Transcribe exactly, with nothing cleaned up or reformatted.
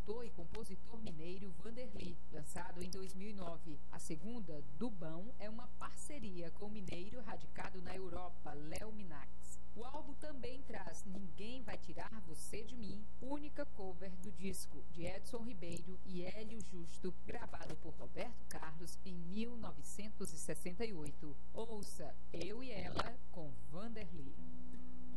cantor e compositor mineiro Vanderly, lançado em dois mil e nove. A segunda, Dubão, é uma parceria com o mineiro radicado na Europa, Léo Minax. O álbum também traz Ninguém Vai Tirar Você de Mim, única cover do disco, de Edson Ribeiro e Hélio Justo, gravado por Roberto Carlos em mil novecentos e sessenta e oito. Ouça Eu e Ela com Vanderly.